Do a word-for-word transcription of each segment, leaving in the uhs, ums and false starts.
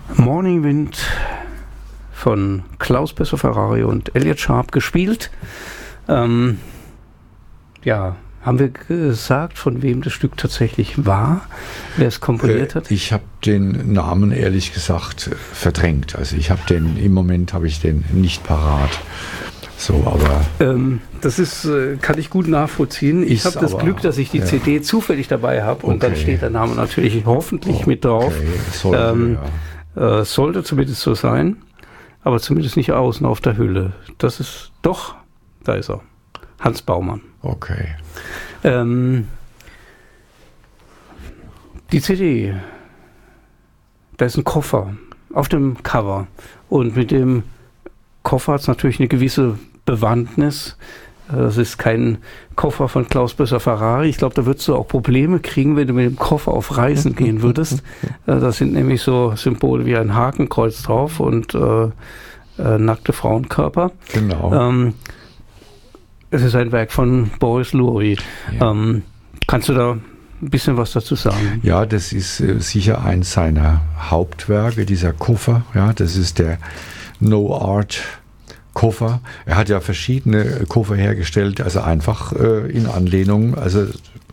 Morning Wind von Klaus Besser-Ferrari und Elliott Sharp gespielt. Ähm, ja, haben wir gesagt, von wem das Stück tatsächlich war, wer es komponiert äh, hat? Ich habe den Namen ehrlich gesagt verdrängt. Also ich habe den, im Moment habe ich den nicht parat. So, aber ähm, das ist, äh, kann ich gut nachvollziehen. Ich habe das Glück, dass ich die ja. C D zufällig dabei habe und okay. dann steht der Name natürlich hoffentlich oh, mit drauf. Okay. Sollte, ähm, ja. äh, sollte zumindest so sein, aber zumindest nicht außen auf der Hülle. Das ist doch, da ist er. Hans Baumann. Okay. Ähm, die C D, da ist ein Koffer auf dem Cover und mit dem Koffer hat es natürlich eine gewisse Bewandtnis. Das ist kein Koffer von Klaus Besser-Ferrari. Ich glaube, da würdest du auch Probleme kriegen, wenn du mit dem Koffer auf Reisen gehen würdest. Da sind nämlich so Symbole wie ein Hakenkreuz drauf und äh, äh, nackte Frauenkörper. Genau. Ähm, es ist ein Werk von Boris Lurie. Ja. Ähm, kannst du da ein bisschen was dazu sagen? Ja, das ist äh, sicher eins seiner Hauptwerke, dieser Koffer. Ja, das ist der No Art Koffer. Er hat ja verschiedene Koffer hergestellt, also einfach äh, in Anlehnung. Also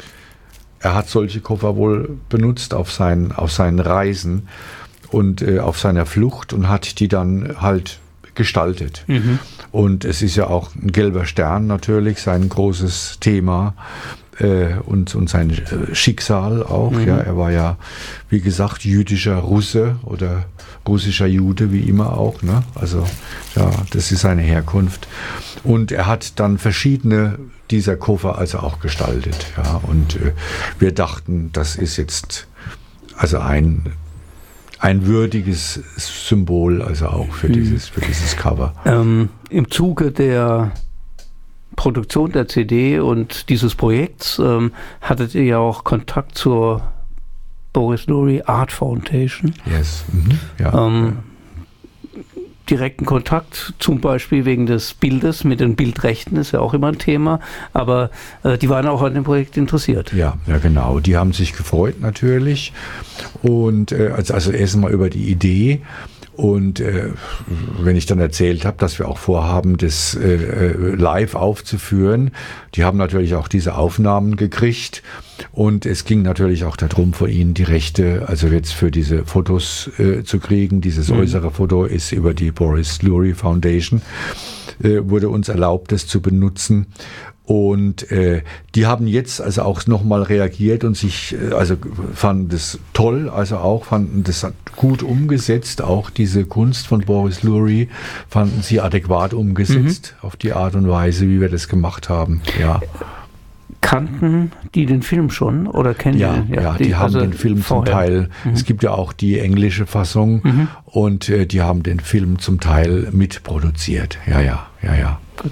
er hat solche Koffer wohl benutzt auf seinen, auf seinen Reisen und äh, auf seiner Flucht und hat die dann halt gestaltet. Mhm. Und es ist ja auch ein gelber Stern natürlich, sein großes Thema. Äh, und, und sein äh, Schicksal auch. Mhm. Ja, er war ja, wie gesagt, jüdischer Russe oder russischer Jude, wie immer auch. Ne? Also, ja, das ist seine Herkunft. Und er hat dann verschiedene dieser Koffer also auch gestaltet. Ja? Und äh, wir dachten, das ist jetzt also ein, ein würdiges Symbol, also auch für, mhm. dieses, für dieses Cover. Ähm, im Zuge der Produktion der C D und dieses Projekts ähm, hattet ihr ja auch Kontakt zur Boris Lurie Art Foundation. Yes. Mhm. Ja. Ähm, direkten Kontakt, zum Beispiel wegen des Bildes mit den Bildrechten, ist ja auch immer ein Thema, aber äh, die waren auch an dem Projekt interessiert. Ja, ja, genau. Die haben sich gefreut natürlich und äh, also, also erstmal über die Idee. Und äh, wenn ich dann erzählt habe, dass wir auch vorhaben, das äh, live aufzuführen, die haben natürlich auch diese Aufnahmen gekriegt. Und es ging natürlich auch darum, von ihnen die Rechte, also jetzt für diese Fotos äh, zu kriegen. Dieses mhm. äußere Foto ist über die Boris Lurie Foundation, äh, wurde uns erlaubt, das zu benutzen. Und äh, die haben jetzt also auch nochmal reagiert und sich, äh, also fanden das toll, also auch fanden das gut umgesetzt, auch diese Kunst von Boris Lurie fanden sie adäquat umgesetzt mhm. auf die Art und Weise, wie wir das gemacht haben. Ja. Kannten die den Film schon oder kennen ja, die? Ja, ja, die, die haben also den Film vorher. Zum Teil, mhm. es gibt ja auch die englische Fassung mhm. und äh, die haben den Film zum Teil mitproduziert. Ja, ja, ja, ja. Gut.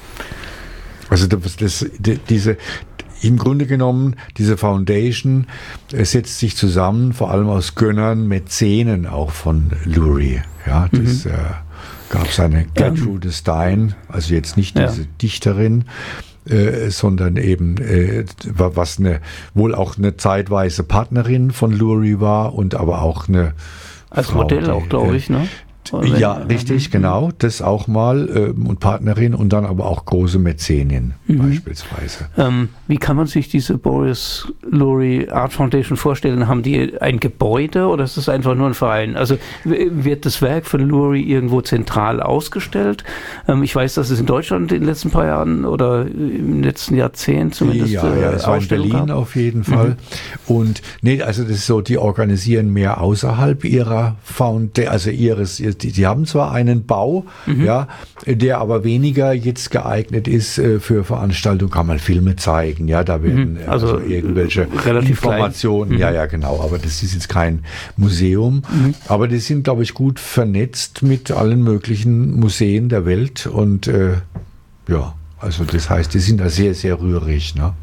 Also das, das, diese, im Grunde genommen, diese Foundation setzt sich zusammen, vor allem aus Gönnern, Mäzenen auch von Lurie. Ja, das mhm. äh, gab es eine Gertrude ähm. Stein, also jetzt nicht diese ja. Dichterin, äh, sondern eben, äh, was eine, wohl auch eine zeitweise Partnerin von Lurie war und aber auch eine als Frau, Modell die, auch, glaube ich, ne? Ja, richtig, mhm. genau, das auch mal äh, und Partnerin und dann aber auch große Mäzenin mhm. beispielsweise. Ähm, wie kann man sich diese Boris Lurie Art Foundation vorstellen? Haben die ein Gebäude oder ist das einfach nur ein Verein? Also wird das Werk von Lurie irgendwo zentral ausgestellt? Ähm, ich weiß, dass es in Deutschland in den letzten paar Jahren oder im letzten Jahrzehnt zumindest Ja, ja, es war in Berlin gab. Auf jeden Fall. Mhm. Und nee, also das ist so, die organisieren mehr außerhalb ihrer Foundation, also ihres Die, die haben zwar einen Bau, mhm. ja, der aber weniger jetzt geeignet ist äh, für Veranstaltungen, kann man Filme zeigen, ja, da werden mhm. also, also irgendwelche Informationen, mhm. ja, ja, genau, aber das ist jetzt kein Museum, mhm. aber die sind, glaube ich, gut vernetzt mit allen möglichen Museen der Welt und äh, ja, also das heißt, die sind da sehr, sehr rührig, ne?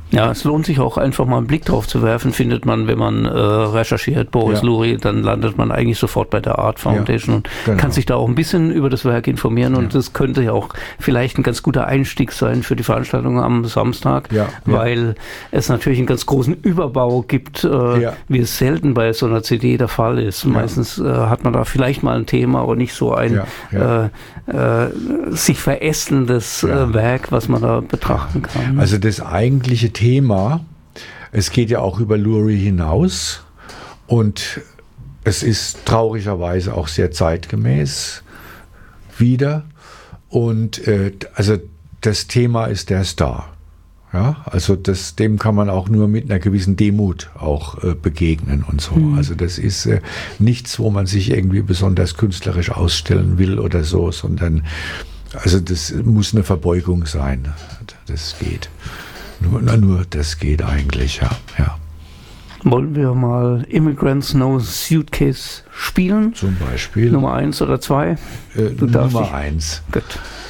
Ja, es lohnt sich auch einfach mal einen Blick drauf zu werfen, findet man, wenn man äh, recherchiert, Boris Ja. Lurie, dann landet man eigentlich sofort bei der Art Foundation Ja, und genau. kann sich da auch ein bisschen über das Werk informieren und Ja. das könnte ja auch vielleicht ein ganz guter Einstieg sein für die Veranstaltung am Samstag, Ja, ja. weil es natürlich einen ganz großen Überbau gibt, äh, Ja. wie es selten bei so einer C D der Fall ist. Ja. Meistens äh, hat man da vielleicht mal ein Thema, aber nicht so ein Ja, ja. Äh, äh, sich verästelndes Ja. äh, Werk, was man da betrachten kann. Also das eigentliche Thema, es geht ja auch über Lurie hinaus und es ist traurigerweise auch sehr zeitgemäß wieder. Und äh, also das Thema ist der Star. Ja, also das, dem kann man auch nur mit einer gewissen Demut auch äh, begegnen und so. Mhm. Also das ist äh, nichts, wo man sich irgendwie besonders künstlerisch ausstellen will oder so, sondern also das muss eine Verbeugung sein. Das geht. Nur, na, nur das geht eigentlich, ja, ja. Wollen wir mal Immigrants No Suitcase spielen? Zum Beispiel Nummer eins oder zwei? äh, du darfst Nummer dich- eins. Gut.